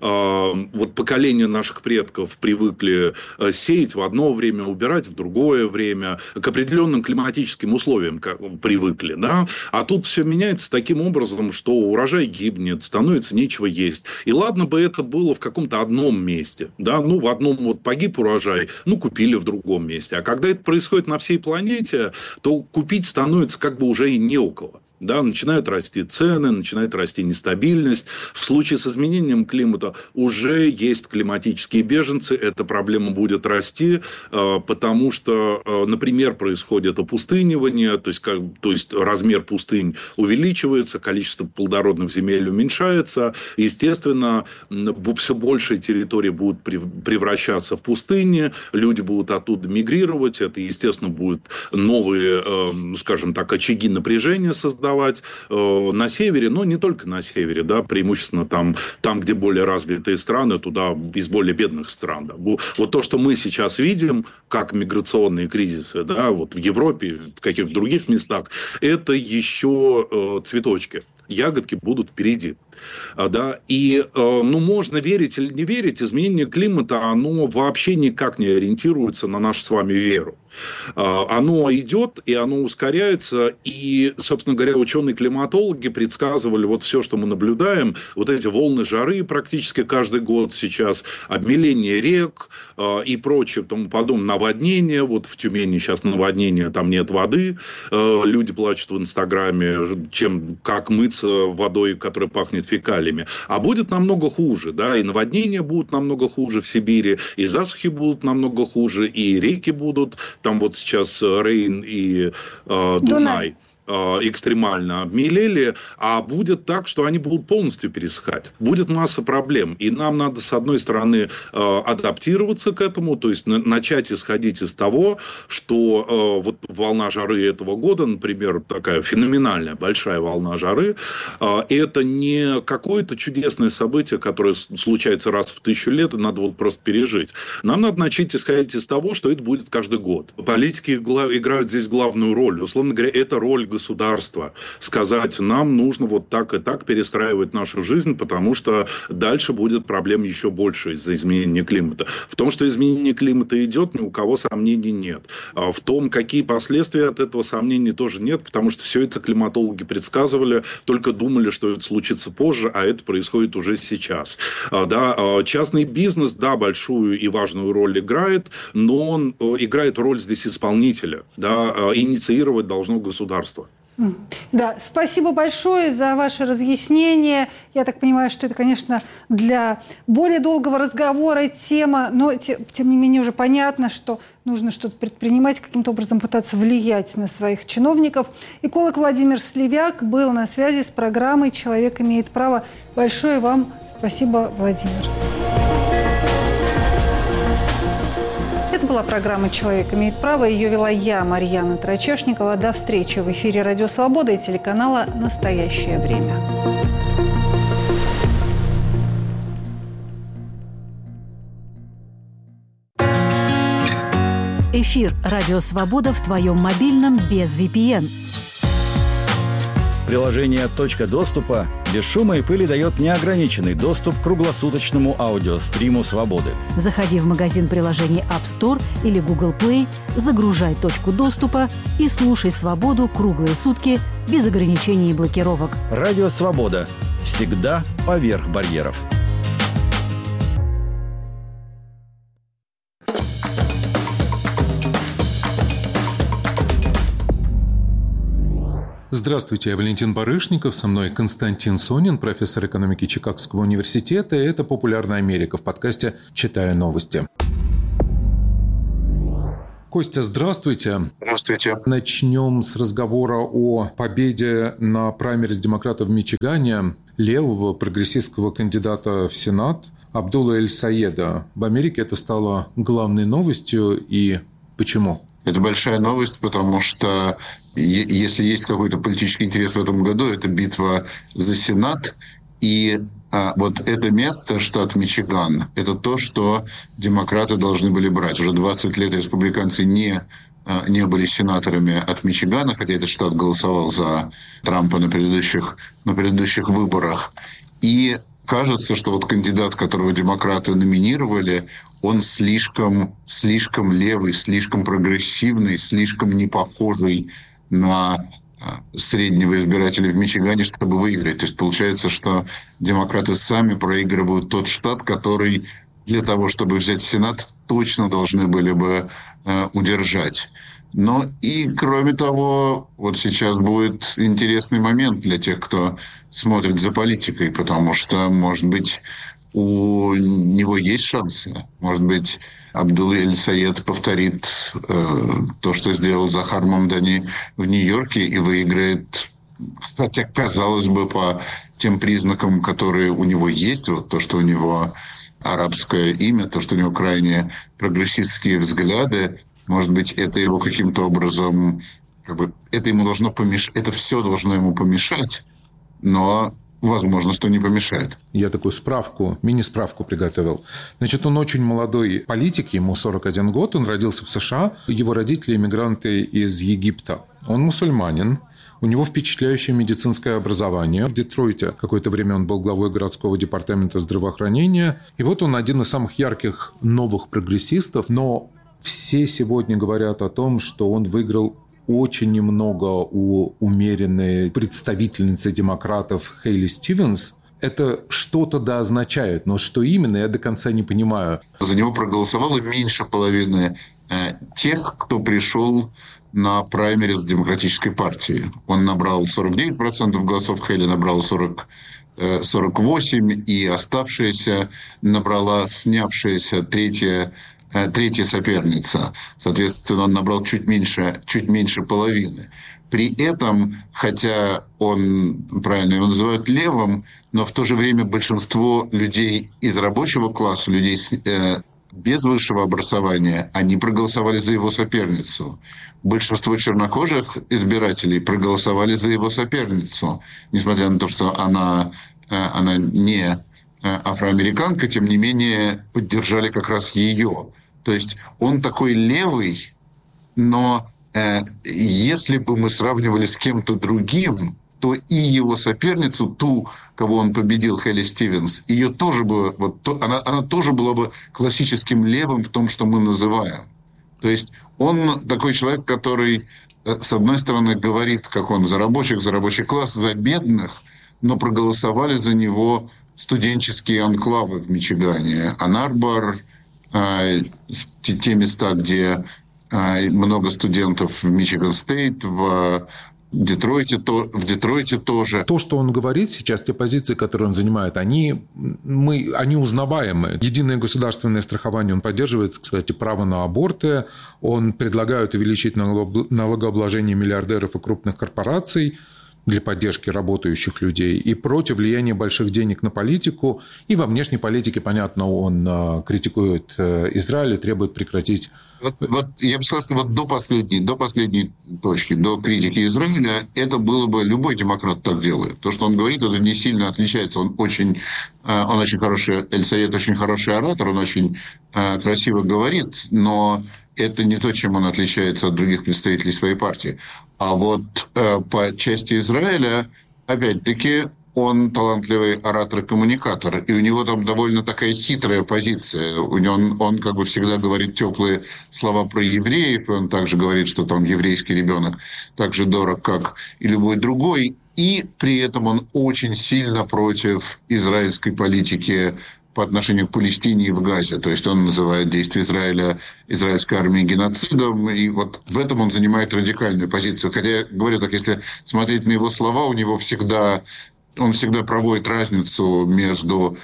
вот поколения наших предков привыкли сеять в одно время, убирать в другое время, к определенным климатическим условиям привыкли, да? А тут все меняется таким образом, что урожай гибнет, становится нечего есть. И ладно бы это было в каком-то одном месте, да? Ну, в одном вот погиб урожай, ну, купили в другом месте. А когда это происходит на всей планете, то купить становится как бы уже и не у кого. Да, начинают расти цены, начинает расти нестабильность. В случае с изменением климата уже есть климатические беженцы. Эта проблема будет расти, потому что, например, происходит опустынивание, то есть размер пустынь увеличивается, количество плодородных земель уменьшается. Естественно, все большие территории будут превращаться в пустыни, люди будут оттуда мигрировать. Это, естественно, будут новые, скажем так, очаги напряжения создавать на севере, но не только на севере, да, преимущественно там, где более развитые страны, туда из более бедных стран. Да. Вот то, что мы сейчас видим, как миграционные кризисы, да, вот в Европе, в каких-то других местах, это еще цветочки. Ягодки будут впереди. Да? И можно верить или не верить, изменение климата, оно вообще никак не ориентируется на нашу с вами веру. Оно идет, и оно ускоряется, и, собственно говоря, ученые-климатологи предсказывали вот все, что мы наблюдаем, вот эти волны жары практически каждый год сейчас, обмеление рек и прочее, тому подобное, наводнение, вот в Тюмени сейчас наводнение, там нет воды, люди плачут в Инстаграме, как мыться водой, которая пахнет фекалиями. А будет намного хуже, да, и наводнения будут намного хуже в Сибири, и засухи будут намного хуже, и реки будут, там вот сейчас Рейн и Дунай экстремально обмелели, а будет так, что они будут полностью пересыхать. Будет масса проблем. И нам надо, с одной стороны, адаптироваться к этому, то есть начать исходить из того, что вот волна жары этого года, например, такая феноменальная большая волна жары, это не какое-то чудесное событие, которое случается раз в 1000 лет, и надо вот просто пережить. Нам надо начать исходить из того, что это будет каждый год. Политики играют здесь главную роль. Условно говоря, это роль государства. Сказать, нам нужно вот так и так перестраивать нашу жизнь, потому что дальше будет проблем еще больше из-за изменения климата. В том, что изменение климата идет, ни у кого сомнений нет. В том, какие последствия от этого, сомнений тоже нет, потому что все это климатологи предсказывали, только думали, что это случится позже, а это происходит уже сейчас. Да, частный бизнес, да, большую и важную роль играет, но он играет роль здесь исполнителя. Да, инициировать должно государство. Да, спасибо большое за ваше разъяснение. Я так понимаю, что это, конечно, для более долгого разговора тема, но тем не менее уже понятно, что нужно что-то предпринимать, каким-то образом пытаться влиять на своих чиновников. Эколог Владимир Сливяк был на связи с программой «Человек имеет право». Большое вам спасибо, Владимир. Это был была программа «Человек имеет право». Ее вела я, Марьяна Трачешникова. До встречи в эфире «Радио Свобода» и телеканала «Настоящее время». Эфир «Радио Свобода» в твоем мобильном без VPN. Приложение «Точка доступа» без шума и пыли дает неограниченный доступ к круглосуточному аудиостриму «Свободы». Заходи в магазин приложений App Store или Google Play, загружай «Точку доступа» и слушай «Свободу» круглые сутки без ограничений и блокировок. Радио «Свобода». Всегда поверх барьеров. Здравствуйте, я Валентин Барышников, со мной Константин Сонин, профессор экономики Чикагского университета, и это «Популярная Америка» в подкасте «Читаю новости». Костя, здравствуйте. Здравствуйте. Начнем с разговора о победе на праймериз демократов в Мичигане левого прогрессистского кандидата в Сенат Абдулла Эль-Саеда. В Америке это стало главной новостью, и почему? Это большая новость, потому что если есть какой-то политический интерес в этом году, это битва за Сенат. И вот это место, штат Мичиган, это то, что демократы должны были брать. Уже 20 лет республиканцы не были сенаторами от Мичигана, хотя этот штат голосовал за Трампа на предыдущих выборах. И кажется, что вот кандидат, которого демократы номинировали, он слишком левый, слишком прогрессивный, слишком не похожий на среднего избирателя в Мичигане, чтобы выиграть. То есть получается, что демократы сами проигрывают тот штат, который для того, чтобы взять Сенат, точно должны были бы удержать. Но и, кроме того, вот сейчас будет интересный момент для тех, кто смотрит за политикой, потому что, может быть, у него есть шансы. Может быть, Абдулла Эль-Саед повторит то, что сделал Захар Мамдани в Нью-Йорке, и выиграет, хотя, казалось бы, по тем признакам, которые у него есть, вот то, что у него арабское имя, то, что у него крайне прогрессистские взгляды, может быть, это его каким-то образом, это ему должно помешать, это все должно ему помешать, но возможно, что не помешает. Я такую мини-справку приготовил. Значит, он очень молодой политик, ему 41 год, он родился в США, его родители иммигранты из Египта. Он мусульманин, у него впечатляющее медицинское образование. В Детройте какое-то время он был главой городского департамента здравоохранения. И вот он один из самых ярких новых прогрессистов, но все сегодня говорят о том, что он выиграл очень немного у умеренной представительницы демократов Хейли Стивенс. Это что-то да означает, но что именно, я до конца не понимаю. За него проголосовало меньше половины тех, кто пришел на праймериз Демократической партии. Он набрал 49% голосов, Хейли набрала 48%, и оставшаяся набрала снявшаяся третья соперница. Соответственно, он набрал чуть меньше половины. При этом, хотя он, правильно его называют левым, но в то же время большинство людей из рабочего класса, людей без высшего образования, они проголосовали за его соперницу. Большинство чернокожих избирателей проголосовали за его соперницу, несмотря на то, что она не афроамериканка, тем не менее поддержали как раз ее. То есть он такой левый, но если бы мы сравнивали с кем-то другим, то и его соперницу, ту, кого он победил, Хейли Стивенс, ее тоже бы, она тоже была бы классическим левым в том, что мы называем. То есть он такой человек, который, с одной стороны, говорит, как он за рабочих, за рабочий класс, за бедных, но проголосовали за него студенческие анклавы в Мичигане. Анн-Арбор, те места, где много студентов в Мичиган-Стейт, в Детройте тоже. То, что он говорит сейчас, те позиции, которые он занимает, они узнаваемы. Единое государственное страхование он поддерживает, кстати, право на аборты. Он предлагает увеличить налогообложение миллиардеров и крупных корпораций. для поддержки работающих людей, и против влияния больших денег на политику. И во внешней политике, понятно, он критикует Израиль и требует прекратить... Вот я бы сказал, что вот до последней точки, до критики Израиля, это было бы... Любой демократ так делает. То, что он говорит, это не сильно отличается. Он очень хороший... Эль-Саед очень хороший оратор, он очень красиво говорит, но это не то, чем он отличается от других представителей своей партии. А вот по части Израиля, опять-таки, он талантливый оратор и коммуникатор, и у него там довольно такая хитрая позиция. Он как бы всегда говорит теплые слова про евреев, и он также говорит, что там еврейский ребенок так же дорог, как и любой другой, и при этом он очень сильно против израильской политики по отношению к Палестине и в Газе. То есть он называет действия Израиля, израильской армии геноцидом, и вот в этом он занимает радикальную позицию. Хотя, я говорю так, если смотреть на его слова, он всегда проводит разницу между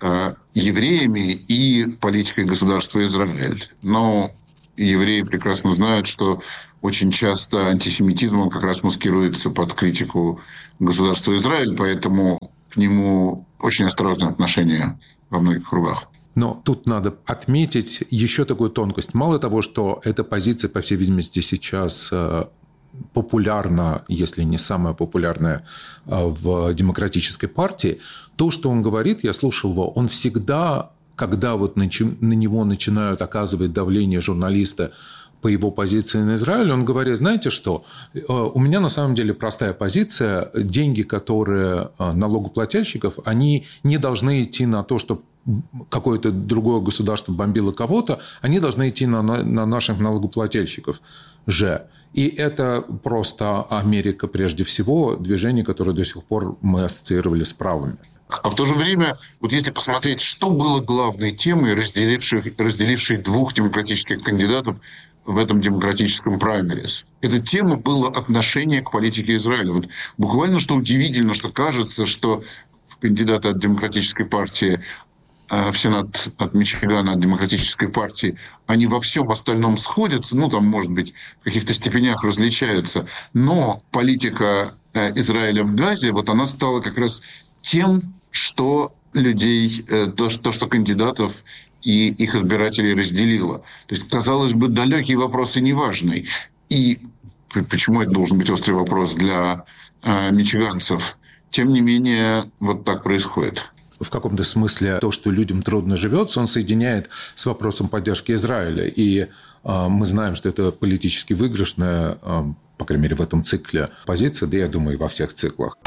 евреями и политикой государства Израиль. Но евреи прекрасно знают, что очень часто антисемитизм он как раз маскируется под критику государства Израиль, поэтому к нему очень осторожное отношение во многих кругах. Но тут надо отметить еще такую тонкость. Мало того, что эта позиция, по всей видимости, сейчас популярна, если не самая популярная в демократической партии, то, что он говорит, я слушал его, он всегда, когда вот на него начинают оказывать давление журналисты по его позиции на Израиль, он говорит, знаете что, у меня на самом деле простая позиция, деньги, которые налогоплательщиков, они не должны идти на то, чтобы какое-то другое государство бомбило кого-то, они должны идти на наших налогоплательщиков же. И это просто Америка прежде всего, движение, которое до сих пор мы ассоциировали с правыми. А в то же время, вот если посмотреть, что было главной темой, разделившей двух демократических кандидатов в этом демократическом праймерис. Эта тема была отношение к политике Израиля. Вот буквально что удивительно, что кажется, что кандидаты от демократической партии в Сенат от Мичигана, от демократической партии, они во всем остальном сходятся, там, может быть, в каких-то степенях различаются, но политика Израиля в Газе, вот она стала как раз тем, что людей, то, что кандидатов и их избирателей разделило. То есть, казалось бы, далекий вопрос и неважный. И почему это должен быть острый вопрос для мичиганцев? Тем не менее, вот так происходит. В каком-то смысле то, что людям трудно живется, он соединяет с вопросом поддержки Израиля. И мы знаем, что это политически выигрышная, по крайней мере, в этом цикле позиция, да, я думаю, и во всех циклах.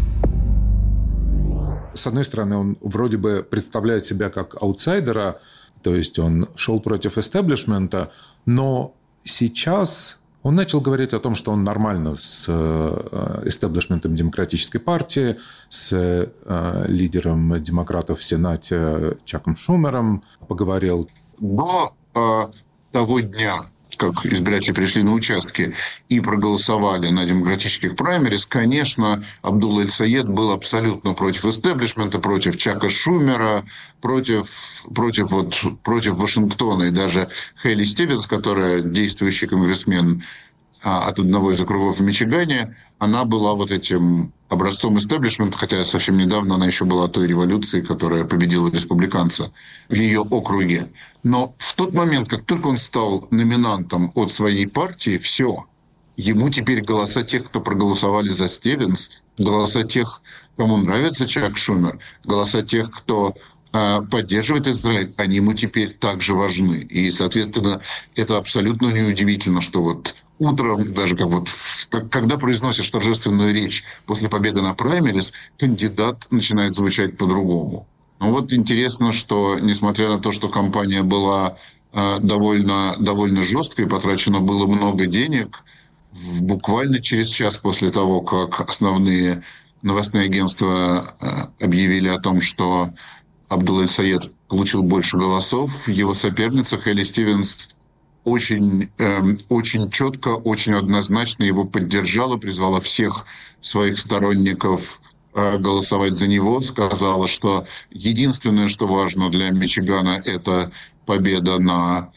С одной стороны, он вроде бы представляет себя как аутсайдера, то есть он шел против истеблишмента, но сейчас он начал говорить о том, что он нормально с истеблишментом демократической партии, с лидером демократов в Сенате Чаком Шумером поговорил. До того дня, как избиратели пришли на участки и проголосовали на демократических праймерис, конечно, Абдулла Эль-Саед был абсолютно против истеблишмента, против Чака Шумера, против Вашингтона. И даже Хейли Стивенс, которая действующий конгрессмен от одного из округов в Мичигане, она была вот этим образцом истеблишмента, хотя совсем недавно она еще была той революцией, которая победила республиканца в ее округе. Но в тот момент, как только он стал номинантом от своей партии, все. Ему теперь голоса тех, кто проголосовали за Стивенс, голоса тех, кому нравится Чак Шумер, голоса тех, кто поддерживает Израиль, они ему теперь также важны. И, соответственно, это абсолютно неудивительно, что вот утром, даже когда произносишь торжественную речь после победы на праймерис, кандидат начинает звучать по-другому. Ну вот интересно, что несмотря на то, что кампания была довольно жесткой, потрачено было много денег, буквально через час после того, как основные новостные агентства объявили о том, что Абдулла Эль-Саед получил больше голосов, его соперница Хейли Стивенс очень четко, очень однозначно его поддержала, призвала всех своих сторонников голосовать за него, сказала, что единственное, что важно для Мичигана, это победа на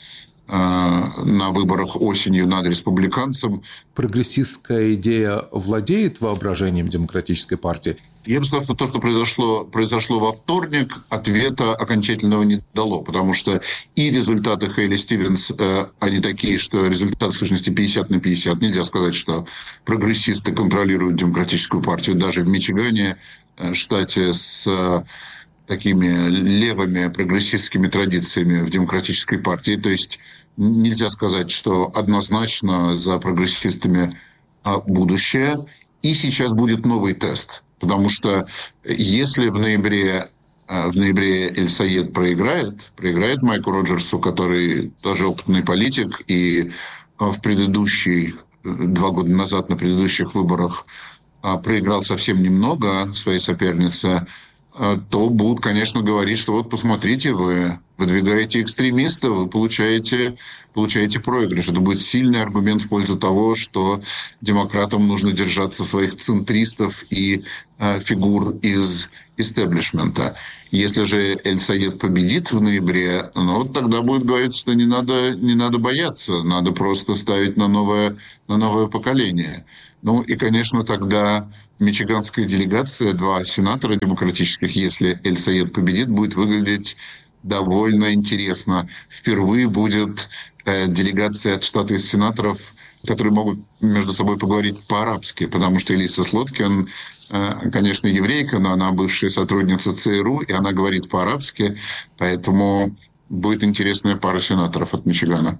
на выборах осенью над республиканцем. Прогрессистская идея владеет воображением демократической партии? Я бы сказал, что то, что произошло во вторник, ответа окончательного не дало, потому что и результаты Хейли Стивенс, они такие, что результаты в сущности 50/50. Нельзя сказать, что прогрессисты контролируют демократическую партию. Даже в Мичигане, штате с такими левыми прогрессистскими традициями в демократической партии. То есть нельзя сказать, что однозначно за прогрессистами будущее. И сейчас будет новый тест. Потому что если в ноябре Эль-Саед проиграет Майку Роджерсу, который тоже опытный политик, и в предыдущие 2 года назад на предыдущих выборах проиграл совсем немного своей сопернице, то будут, конечно, говорить, что вот посмотрите, вы выдвигаете экстремиста, вы получаете проигрыш. Это будет сильный аргумент в пользу того, что демократам нужно держаться своих центристов и фигур из истеблишмента. Если же Эль-Саед победит в ноябре, вот тогда будет говорить, что не надо бояться, надо просто ставить на новое поколение. И, конечно, тогда мичиганская делегация, 2 сенатора демократических, если Эль-Саед победит, будет выглядеть довольно интересно. Впервые будет делегация от штата из сенаторов, которые могут между собой поговорить по-арабски, потому что Элиса Слоткин, конечно, еврейка, но она бывшая сотрудница ЦРУ, и она говорит по-арабски, поэтому будет интересная пара сенаторов от Мичигана.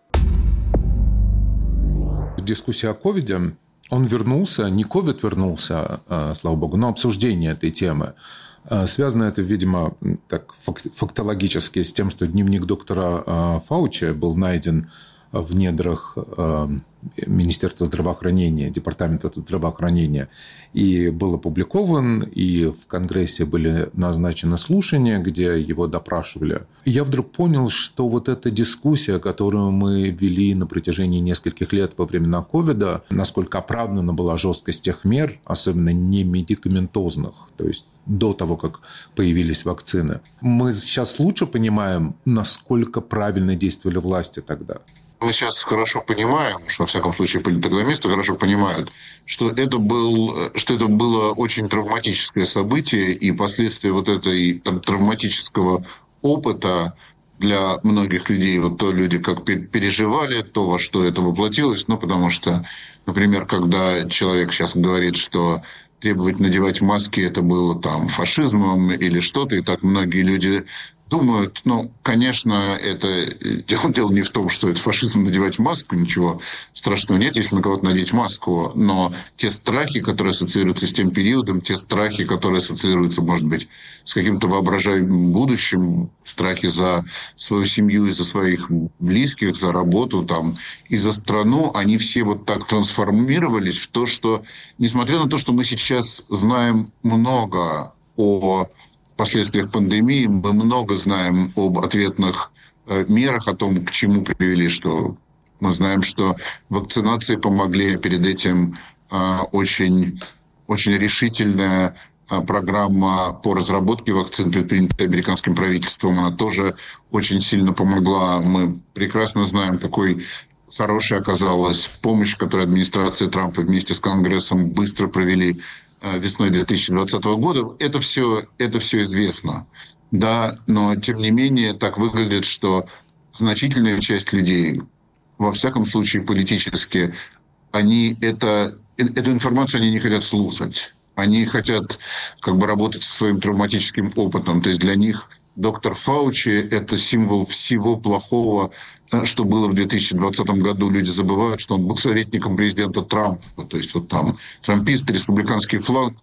Дискуссия о ковиде. Он вернулся, не ковид вернулся, слава богу, но обсуждение этой темы. Связано это, видимо, так фактологически с тем, что дневник доктора Фаучи был найден в недрах Министерства здравоохранения, Департамента здравоохранения, и был опубликован, и в Конгрессе были назначены слушания, где его допрашивали. И я вдруг понял, что вот эта дискуссия, которую мы вели на протяжении нескольких лет во времена ковида, насколько оправдана была жесткость тех мер, особенно не медикаментозных, то есть до того, как появились вакцины. Мы сейчас лучше понимаем, насколько правильно действовали власти тогда. Мы сейчас хорошо понимаем, что, во всяком случае, политэкономисты хорошо понимают, что это было очень травматическое событие, и последствия вот этой травматического опыта для многих людей, вот то люди как переживали, то, во что это воплотилось, потому что, например, когда человек сейчас говорит, что требовать надевать маски это было там фашизмом или что-то, и так многие люди думают, конечно, это дело не в том, что это фашизм надевать маску, ничего страшного нет, если на кого-то надеть маску, но те страхи, которые ассоциируются с тем периодом, те страхи, которые ассоциируются, может быть, с каким-то воображаемым будущим, страхи за свою семью и за своих близких, за работу и за страну, они все вот так трансформировались в то, что, несмотря на то, что мы сейчас знаем много о последствиях пандемии, мы много знаем об ответных мерах, о том, к чему привели, что мы знаем, что вакцинации помогли, перед этим очень, очень решительная программа по разработке вакцин, предпринятая американским правительством, она тоже очень сильно помогла. Мы прекрасно знаем, какой хорошей оказалась помощь, которую администрация Трампа вместе с Конгрессом быстро провели весной 2020 года. Это все известно. Да, но тем не менее так выглядит, что значительная часть людей, во всяком случае политически, они эту информацию они не хотят слушать. Они хотят работать со своим травматическим опытом. То есть для них доктор Фаучи – это символ всего плохого, что было в 2020 году. Люди забывают, что он был советником президента Трампа. То есть вот там трамписты, республиканский фланг,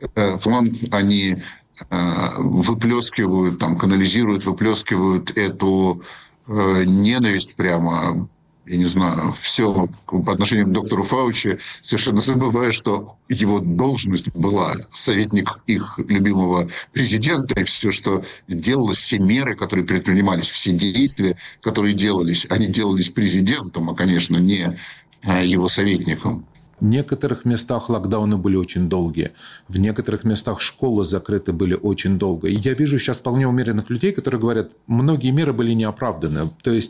они выплескивают, канализируют, выплескивают эту ненависть прямо, я не знаю, все по отношению к доктору Фаучи, совершенно забывая, что его должность была советник их любимого президента, и все, что делалось, все меры, которые предпринимались, все действия, которые делались, они делались президентом, а, конечно, не его советником. В некоторых местах локдауны были очень долгие. В некоторых местах школы закрыты были очень долго. И я вижу сейчас вполне умеренных людей, которые говорят, многие меры были неоправданы. То есть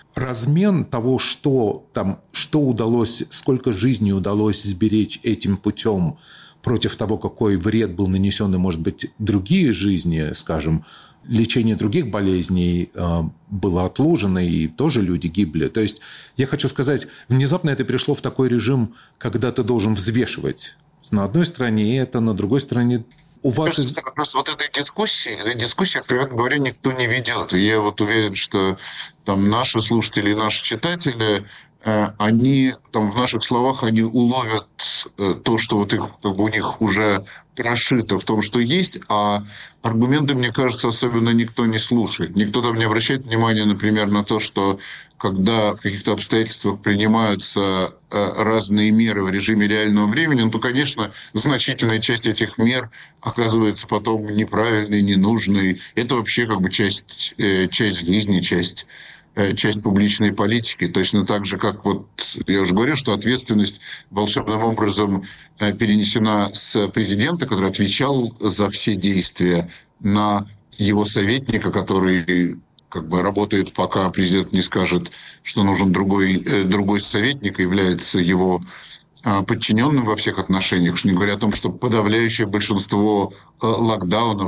размен того, что удалось, сколько жизней удалось сберечь этим путем против того, какой вред был нанесен, и, может быть, другие жизни, скажем, лечение других болезней было отложено, и тоже люди гибли. То есть, я хочу сказать, внезапно это перешло в такой режим, когда ты должен взвешивать на одной стороне это, на другой стороне у вас... Кажется, как раз вот этой дискуссии, откровенно говоря, никто не ведет. И я вот уверен, что там наши слушатели и наши читатели, они там в наших словах они уловят то, что вот их, как бы у них уже прошито в том, что есть, а аргументы, мне кажется, особенно никто не слушает. Никто там не обращает внимания, например, на то, что когда в каких-то обстоятельствах принимаются разные меры в режиме реального времени, то, конечно, значительная часть этих мер оказывается потом неправильной, ненужной. Это вообще как бы часть жизни, часть публичной политики. Точно так же, как вот я уже говорил, что ответственность волшебным образом перенесена с президента, который отвечал за все действия, на его советника, который как бы работает, пока президент не скажет, что нужен другой советник, и является его подчиненным во всех отношениях, уж не говоря о том, что подавляющее большинство локдаунов